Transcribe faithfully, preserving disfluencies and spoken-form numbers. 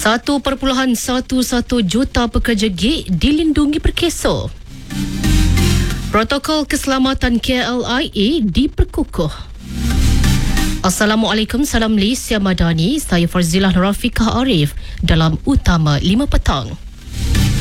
satu perpuluhan satu satu juta pekerja gig dilindungi perkeso. Protokol keselamatan K L I A diperkukuh. Assalamualaikum, salam Malaysia Madani. Saya Farzilah Rafiqah Arif dalam Utama lima Petang.